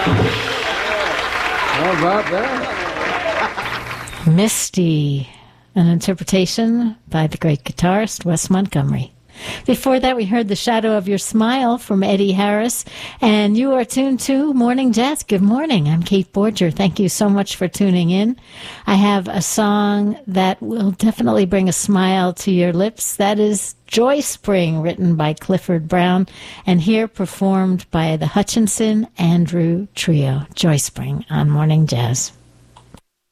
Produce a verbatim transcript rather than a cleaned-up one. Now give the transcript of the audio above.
How about that? Misty, an interpretation by the great guitarist Wes Montgomery. Before that, we heard The Shadow of Your Smile from Eddie Harris, and you are tuned to Morning Jazz. Good morning. I'm Kate Borger. Thank you so much for tuning in. I have a song that will definitely bring a smile to your lips. That is Joy Spring, written by Clifford Brown, and here performed by the Hutchinson Andrew Trio. Joy Spring on Morning Jazz.